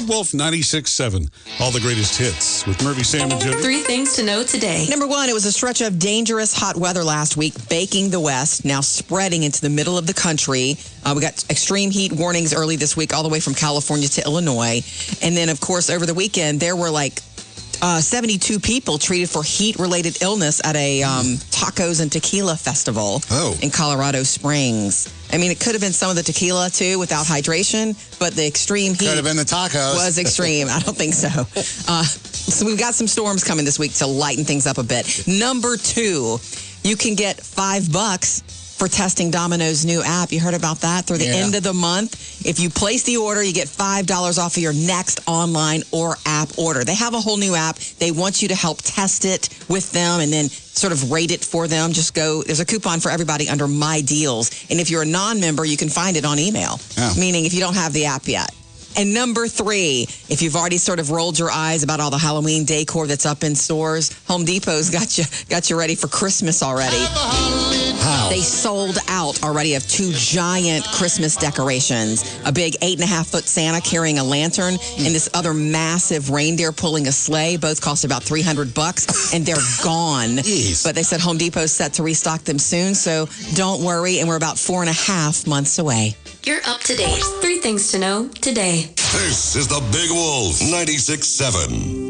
Big Wolf 96.7. All the greatest hits with Murphy, Sam, and Jody. 3 things to know today. Number 1, it was a stretch of dangerous hot weather last week, baking the West, now spreading into the middle of the country. We got extreme heat warnings early this week, all the way from California to Illinois. And then, of course, over the weekend, there were 72 people treated for heat-related illness at a tacos and tequila festival in Colorado Springs. I mean, it could have been some of the tequila, too, without hydration, but the extreme heat could have been the tacos. Was extreme. I don't think so. So we've got some storms coming this week to lighten things up a bit. Number 2, you can get $5 for testing Domino's new app. You heard about that? Through the end of the month, if you place the order, you get $5 off of your next online or app order. They have a whole new app. They want you to help test it with them and then sort of rate it for them. Just go, there's a coupon for everybody under My Deals. And if you're a non-member, you can find it on email, meaning if you don't have the app yet. And number 3, if you've already sort of rolled your eyes about all the Halloween decor that's up in stores, Home Depot's got you ready for Christmas already. How? They sold out already of 2 giant Christmas decorations. A big 8.5-foot Santa carrying a lantern and this other massive reindeer pulling a sleigh. Both cost about $300 and they're gone. Jeez. But they said Home Depot's set to restock them soon, so don't worry. And we're about 4.5 months away. You're up to date. 3 things to know today. This is the Big Wolf 96.7.